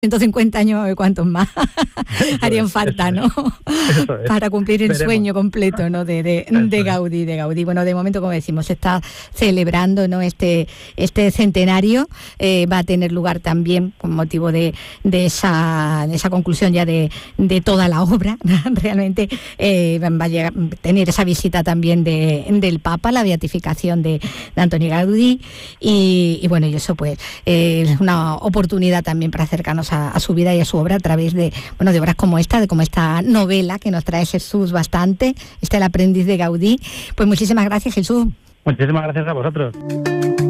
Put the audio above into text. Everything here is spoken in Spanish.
150 años, ¿cuántos más? Harían falta, ¿no? Para cumplir el sueño completo, ¿no? de Gaudí. Bueno, de momento, como decimos, se está celebrando, ¿no? Este centenario va a tener lugar también con motivo de esa conclusión ya de toda la obra. Realmente va a tener esa visita también del Papa, la beatificación de Antoni Gaudí y bueno, y eso pues es una oportunidad también para acercarnos a su vida y a su obra a través de obras como esta novela que nos trae Jesús bastante, El aprendiz de Gaudí. Pues muchísimas gracias, Jesús. Muchísimas gracias a vosotros.